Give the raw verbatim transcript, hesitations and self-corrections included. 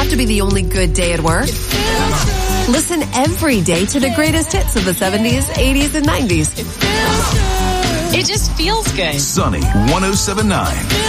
have to be the only good day at work. Listen every day to the greatest hits of the seventies, eighties, and nineties. It just feels good. Sunny one oh seven point nine.